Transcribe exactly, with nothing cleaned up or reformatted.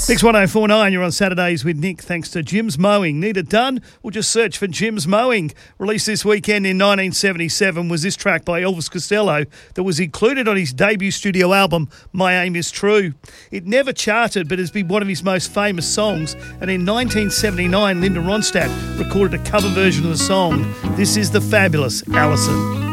six one oh four nine, you're on Saturdays with Nick, thanks to Jim's Mowing. Need it done? Well, just search for Jim's Mowing. Released this weekend in nineteen seventy-seven was this track by Elvis Costello that was included on his debut studio album, My Aim Is True. It never charted, but has been one of his most famous songs. And in nineteen seventy-nine, Linda Ronstadt recorded a cover version of the song. This is the fabulous Allison.